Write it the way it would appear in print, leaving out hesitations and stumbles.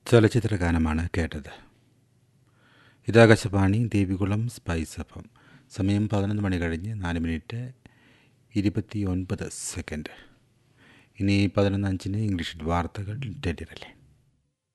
ചലച്ചിത്ര ഗാനമാണ് കേട്ടത്. ഇതാകാശവാണി ദേവികുളം സ്പൈസ് എഫ്എം. സമയം 11 മണി കഴിഞ്ഞ് 4 മിനിറ്റ് 29 സെക്കൻഡ്. ഇനി 11:05 ഇംഗ്ലീഷിൽ വാർത്തകൾ. ഡൽഹിയിലെ